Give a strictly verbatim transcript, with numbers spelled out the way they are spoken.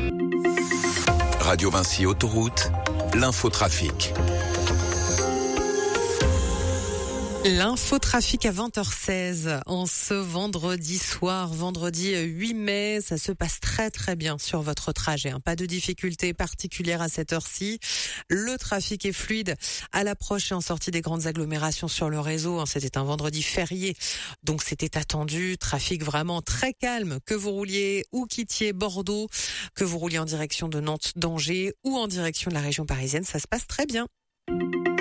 Radio Vinci Autoroute, l'infotrafic. L'infotrafic à vingt heures seize en ce vendredi soir, vendredi huit mai. Ça se passe très très bien sur votre trajet, hein. Pas de difficultés particulières à cette heure-ci. Le trafic est fluide à l'approche et en sortie des grandes agglomérations sur le réseau, hein. C'était un vendredi férié, donc c'était attendu. Trafic vraiment très calme, que vous rouliez ou quittiez Bordeaux, que vous rouliez en direction de Nantes, d'Angers ou en direction de la région parisienne. Ça se passe très bien.